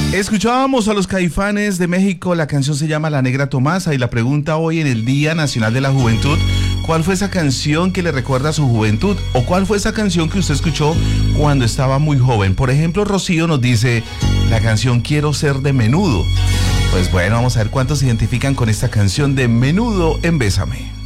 Escuchábamos a los Caifanes de México, la canción se llama La Negra Tomasa y la pregunta hoy en el Día Nacional de la Juventud, ¿cuál fue esa canción que le recuerda a su juventud? ¿O cuál fue esa canción que usted escuchó cuando estaba muy joven? Por ejemplo, Rocío nos dice, la canción Quiero Ser de Menudo. Pues bueno, vamos a ver cuántos se identifican con esta canción de Menudo en Bésame.